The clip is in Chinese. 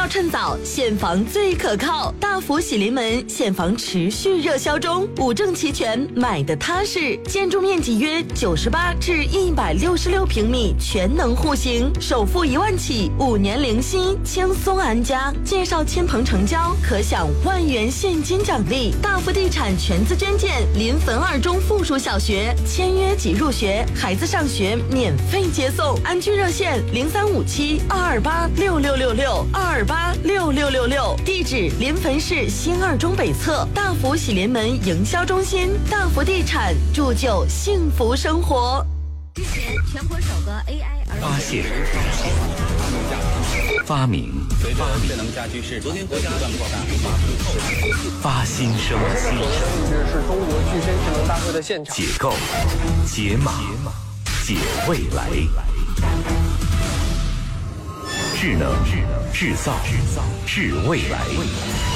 要趁早，现房最可靠。大福喜临门现房持续热销中，五证齐全，买的踏实。建筑面积约98至166平米，全能户型，首付1万起，5年零息，轻松安家。介绍亲朋成交，可享1万元现金奖励。大福地产全资捐建临汾2中附属小学，签约即入学，孩子上学免费接送。安居热线0357-228-6666，228-6666。地址临汾市新2中北侧，大福喜临门营销中心。大福地产铸就幸福生活。 之前全国首个 AI 发现、发明、 智能家居市场昨天国家不断扩大， 发新生、 是中国巨深智能大会的现场。 解构、解码、解未来。智能制造，智未来。